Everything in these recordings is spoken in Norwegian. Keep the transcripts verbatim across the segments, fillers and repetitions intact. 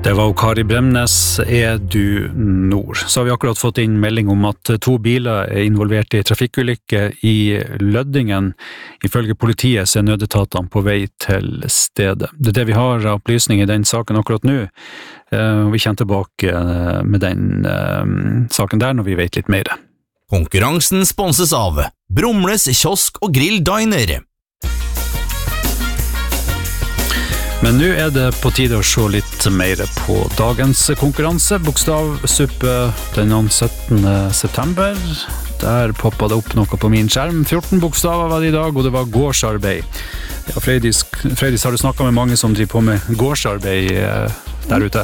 Det var Kari Bremnes, er du nord. Så har vi akkurat fått inn melding om at to biler er involvert i trafikkulykke i Løddingen. Ifølge politiet er nødetatene på vei til stedet. Det er det vi har av opplysning i den saken akkurat nå. Vi kommer tilbake med den saken der når vi vet litt mer. Konkurransen sponses av Brumles kiosk og grill diner. Men nå er det på tide å se litt mer på dagens konkurranse. Bokstavsuppe den syttende september. Der poppet det opp noe på min skjerm. fjorten bokstaver var det i dag, og det var gårdsarbeid. Ja, Freydis, Freydis, har du snakket med mange som driver på med gårdsarbeid der ute?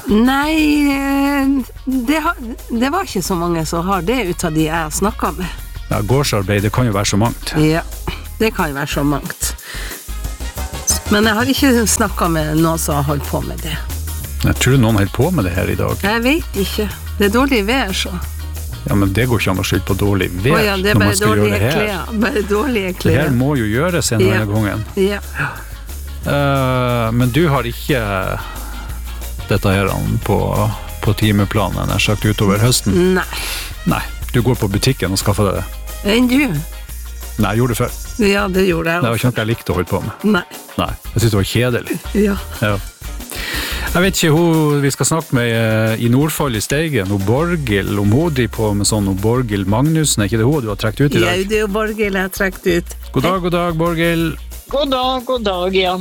Nei, det, har, det var ikke så mange som har det ut av de jeg har snakket med. Ja, gårdsarbeid, det kan jo være så mangt. Ja, det kan jo være så mangt. Men jeg har ikke snakket med noen som har holdt på med det. Jeg tror noen holdt på med det her i dag. Jeg vet ikke. Det er dårlig vær, så. Ja, men det går ikke an å skylde på dårlig vær. Å ja, det er bare dårlige klær. Bare dårlige klær. Det her må jo gjøres en ja. denne gangen. Ja. Uh, men du har ikke dette her på, på timeplanen, jeg sagt utover høsten? Nei. Nei, du går på butikken og skaffer deg det. Enn du? Nei, jeg gjorde det før. Ja, det gjorde jeg også. Det var ikke noe jeg likte å holde på med. Nei. Nei, jeg synes det var kjedelig. Ja. Ja. Jeg vet ikke hun vi skal snakke med i Nordfold i Steigen, og Borgil, om hun driver på med sånn, og Borgil Magnussen, er ikke det hun du har trekt ut i dag? Ja, det er jo Borgil jeg har trekt ut. God dag, god dag, Borgil. God dag, god dag, ja.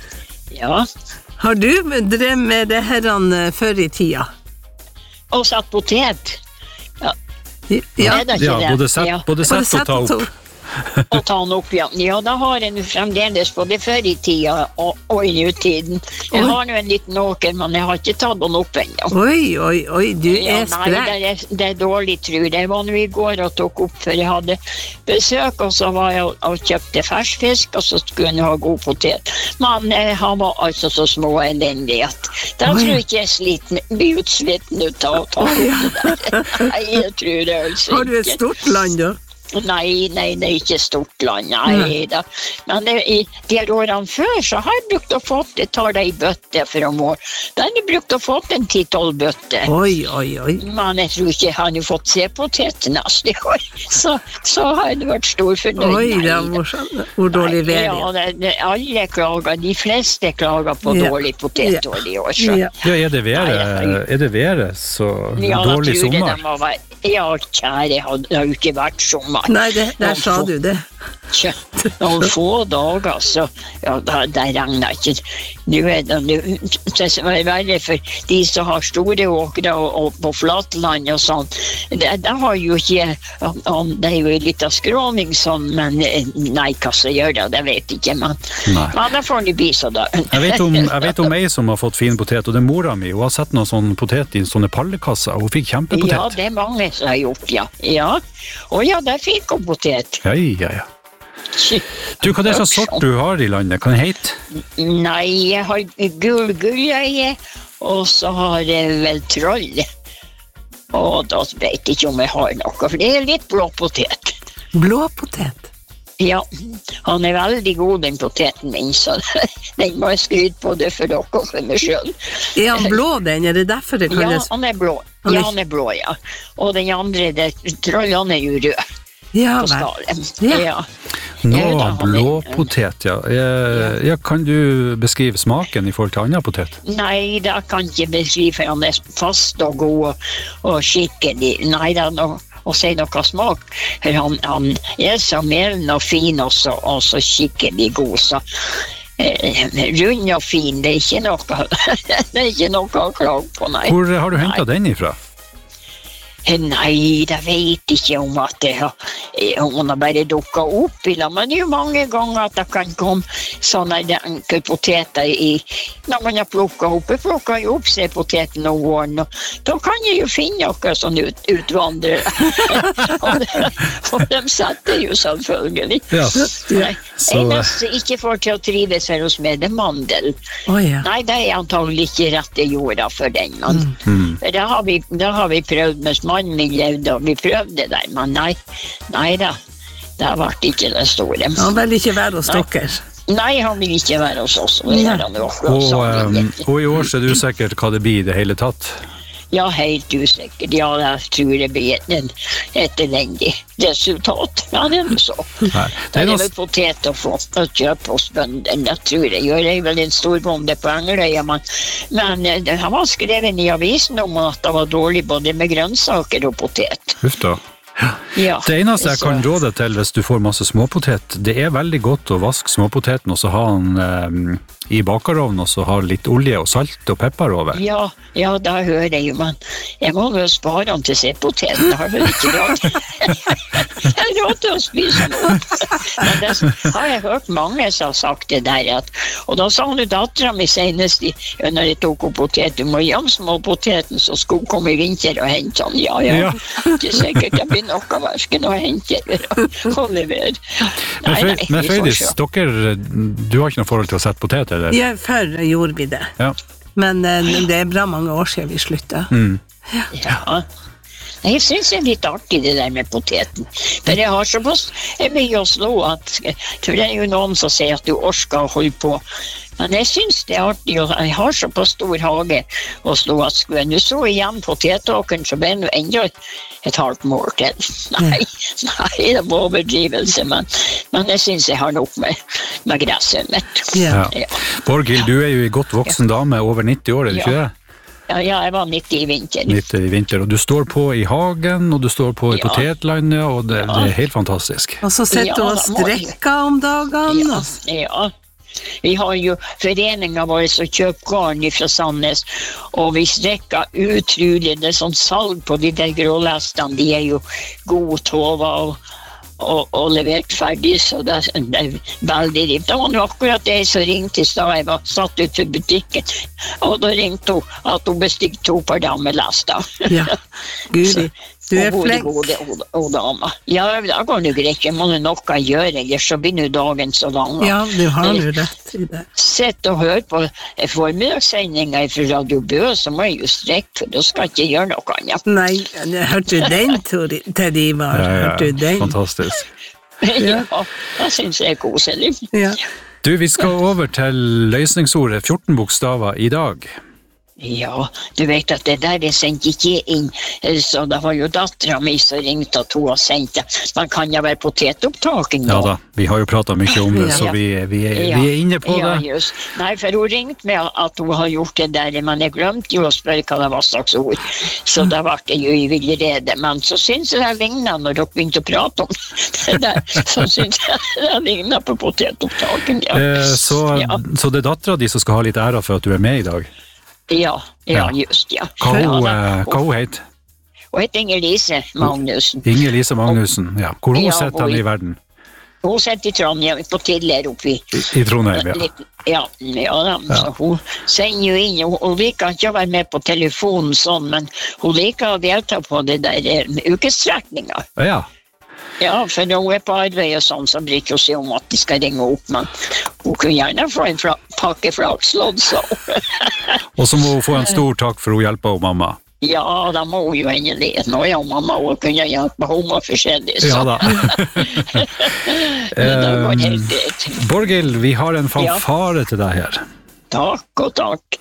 Ja. Har du drevet med det herren før i tida? Og satt potet. Ja. Ja, det er ja det. både sett, Ja. både sett og ta opp. Og ta den opp, ja. Ja, da har jeg fremdeles både før i tida og, og i nutiden. Jeg Oi. har nå en liten åker, men jeg har ikke tatt den opp ennå. Oi, oi, oi, du Ja, er nei, sprek. det er, det er dårlig, tror jeg. Jeg var nå i går og tok opp, for jeg hadde besøk, og så var jeg og, og kjøpte ferskfisk, og så skulle jeg ha god potet. Men eh, han var altså så små og elendig at da Oi. tror jeg ikke jeg er sliten, blir utsliten ut av å ta opp det der. Nei, jeg tror det altså Har du et ikke. stort land da? Nei, nei, det er ikke stort land, nei da. Men det, i de årene før så har jeg brukt å få det, tar det i bøtte for om år. Da har jeg brukt å få en ti-tolv bøtte. Oi, oi, oi. Men jeg tror ikke jeg har fått se poteten neste år. Så, så har det vært stor fornøyd. Oi, det er morsomt. Hvor dårlig vær Ja, det, det, alle klager, de fleste klager på Ja. dårlig potetår i år. Så. Ja. Ja, er det været, Nei, er det været så Ja, dårlig da tror jeg sommer? det må være. Ja, kjære, det har jo ikke vært sommer. Nei, det, der sa du det. Ikke. Noen få dager, så ja, da, det regner ikke. Nå er det, nå, det er verre for de som har store åkere og, og på flatland og sånn. Det, det har jo ikke, om, det er jo litt av skråning sånn, men nei, hva som gjør det, det vet jeg ikke, men, Nei. men det får de bli så da. Jeg vet, om, jeg vet om ei som har fått fin potet, og det er mora mi. Hun har sett noen sånn potet i sånne pallekasser, og hun fikk kjempepotet. Ja, det er mange som har gjort, ja. Ja, og ja, der fikk hun potet. Ja, ja, ja. Du, hva er det slags sort du har i landet? Kan det hete? Nei, jeg har gul gulløye, og så har jeg vel troll. Og da vet jeg ikke om jeg har noe, for det er litt blå potet. Blå potet. Ja, han er veldig god, den poteten min, så den må jeg skryte på det for dere og for meg selv. Er han blå den? Er det derfor det Ja, kalles? han er blå. Han er- Ja, han er blå, ja. Og den andre, det, troll, han er jo rød Ja, på vel. skallen. Ja. Ja. Nå, Ja, da, han er- blåpotet, ja. Eh, ja. Kan du beskrive smaken i forhold til annen potet? Nei, det kan jeg ikke beskrive, for han er fast og god og, og skikkelig. Nei, det er noe å si noe smak. For han, han er så melen og fin også, og så skikkelig god, så eh, rund og fin, det er ikke noe, det er ikke noe å klage på, nei. Hvor har du hentet Nei. den ifra? Nei, det vet ikke om at det har, om han har bare dukket opp i det, men det er jo mange ganger at det kan komme sånne enkle poteter i, når man har plukket opp, jeg plukker jo opp seg poteten om våren, og da kan jeg jo finne noe sånn ut, utvandrere. og, de, og de setter jo selvfølgelig. Ja. Nei, Så- eneste jeg ikke får til å trives her hos meg, det er mandel. Å ja. Nei, det er antagelig ikke rette jorda for den, men Mm. det har vi, det har vi prøvd mens mannen min levde, og vi prøvde der, men nei, nei da, det ble ikke det store. Han vil ikke være hos Nei. dere. Nei, han vil ikke være hos oss. Og, det er han jo akkurat Og, sammen. um, og i år så er du sikkert hva det blir i det hele tatt. Ja, helt usikkert. Ja, jeg tror det blir et, et elendig resultat. Ja, det er noe så. Nei, Det er noe- vel potet å få å kjøpe hos bøndene, jeg tror jeg. Jeg er vel en stor bonde på Engeløya, men, men eh, det har vært skrevet i avisen om at det var dårlig både med grønnsaker og potet. Huff da. Ja, Det eneste jeg så- kan råde til hvis du får masse småpotet, det er veldig godt å vaske småpoteten og så ha den um, i bakarovnen og så ha litt olje og salt og pepper over. Ja, ja, det hører jeg jo, men jeg må jo spare den til seppoteten. Det har vel ikke råd. Jeg har råd til å spise den opp. Men det har jeg hørt mange som har sagt det der. At, og da sa hun datteren min senest i, når jeg tok opp potet, du må gjemme småpoteten så skulle hun komme i vinter og hente den. Ja, ja, Ja. ikke sikkert det blir noe versken å hente og levere. Men, Nei, Fre nei, men vi får Freydis, se. dere, du har ikke noe forhold til å sette potet, eller? Ja, før gjorde vi det. Ja. Men eh, det er bra mange år siden vi sluttet. Mm. Ja. Jeg synes det er litt artig det der med poteten. For jeg har såpass mye å slå at for det er jo noen som sier at du orsker å holde på. Men jeg synes det er artig, og jeg har såpass stor hage å slå at skulle jeg nå så igjen potetåkeren, så ble det enda et halvt mål til. Nei, nei, det var overdrivelse, men, men jeg synes jeg har nok med, med gresset mitt. Ja. Ja. Borghild, du er jo en godt voksen dame, over nitti år, er du ikke Ja. det? Ja, ja, jeg var nitti i vinter. Litt i vinter, og du står på i hagen, og du står på i Ja. potetlandet, og det, det er helt fantastisk. Og så sitter Ja, hun og da må jeg- strekker om dagene. Ja, og- ja. Vi har jo foreningen vår som kjøper garn fra Sandnes, og vi strekker utrolig. Det er sånn salg på de der grålestene, de er jo gode tova og, og, og levert ferdig, så det er, det er veldig rift. Det var nå akkurat det som ringte i stad, jeg var satt ut for butikken, og da ringte hun at hun bestilte to par damelester. Ja, Guri, du er Og flink. gode, gode, og dama. Ja, da går det jo greit, jeg må jo noe gjøre, ellers så blir nå dagen så lang. Ja, du har jo rett i det. Sett og hør på formiddagssendinga fra Radio Bø, så må jeg jo strekke, for da skal jeg ikke gjøre noe annet. Nei, hørte du den, Tori- Ted Ivar? Hørte du den? Fantastisk. Ja, det synes jeg er koselig. Ja. Du, vi skal over til løsningsordet fjorten bokstaver i dag. Ja, du vet at det der jeg sendte ikke inn, så det var jo datteren min som ringte at hun har sendt det. Man kan jo være potetopptaking Ja da. da, vi har jo pratet mye om det, Ja. så vi, vi, er, Ja. vi er inne på Ja, det. just. Nei, for hun ringte meg at hun har gjort det der, men jeg glemte jo å spørre hva det var slags ord. Så da ble det jo i villrede. Men så synes jeg det lignet når dere begynte å prate om det der. Så synes jeg det lignet på potetopptaking, ja. Eh, Så, Ja. så det er datteren din som skal ha litt ære for at du er med i dag. Ja, ja, Ja. just, ja. Hva Ja, hun, da. eh, hva hun heter? Hun heter Inger-Lise Magnussen. Inger-Lise Magnussen. Ja. Hvor hun Ja, sitter hun- han i verden? Hun sitter i Trondheim på tidligere oppe i I Trondheim, ja. litt- ja, ja, da. Så hun sender jo inn, hun, hun liker ikke å være med på telefonen sånn, men hun liker å delta på det der eh, ukestrekninger. Ja, Ja, for når hun er på arbeid og sånn, så bryr hun seg om at de skal ringe opp, men hun kunne gjerne få en fla pakke flakslodd, så. og så må hun få en stor takk for hun hjelper hun mamma. Ja, da må hun jo endelig. Nå er hun mamma, hun kunne hjelpe henne med forskjellig, så. Ja da. Men det var Eh, helt greit. Borghild, vi har en fanfare til deg her. Takk og takk.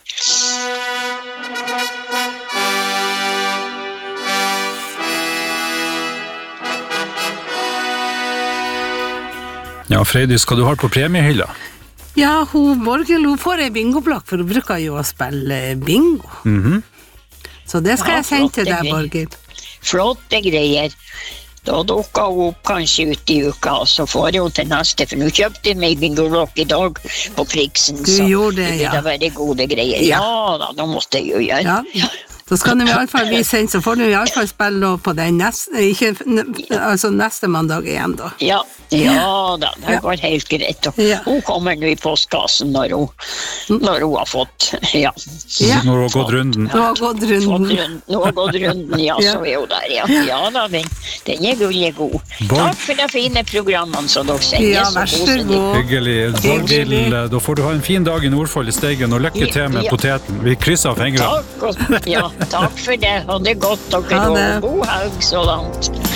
Ja, Freydis, hva du har på premiehylla? Ja, hun Borghild, hun får ei bingoblokk, for hun bruker jo å spille bingo. Mhm. Så det skal Ja, jeg sende til flotte deg, greier. Borghild. Flotte greier. Da dukker hun opp kanskje ut i uka, og så får hun til neste, for nå kjøpte jeg meg bingolokk i dag på Priksen, Du så gjorde det, det ja. vil være gode greier. Ja. Ja da, da måtte jeg jo gjøre. Ja. Så skal du i alle fall vise inn, så får du i alle fall spille på den neste, ikke, altså neste mandag igjen da. Ja, ja da, det Ja. går helt greit. Og Ja. hun kommer nå i postkassen når hun, når hun har fått, ja. Ja. Når hun har gått runden. Du har gått Fått runden. rund, nå har gått runden, ja, Ja. så er hun der, ja. Ja da, den, den er gullig god. Borg- Takk for de fine programmene som dere sender. Ja, så vær så koselig. god. Hyggelig. Borghild, da får du ha en fin dag i Nordfold i Steigen, og lykke til med Ja. poteten. Vi krysser av fingrene. Takk, og, ja, takk for det. Ha det godt, dere, Ha det. og god helg så langt.